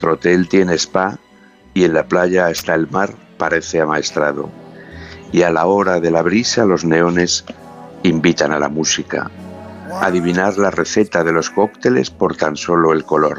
hotel tiene spa y en la playa hasta el mar parece amaestrado. Y a la hora de la brisa los neones invitan a la música. Adivinar la receta de los cócteles por tan solo el color.